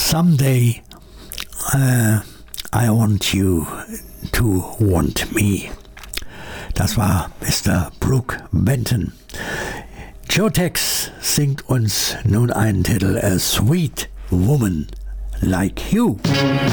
Someday I want you to want me. Das war Mr. Brook Benton. Joe Tex singt uns nun einen Titel, A Sweet Woman Like You.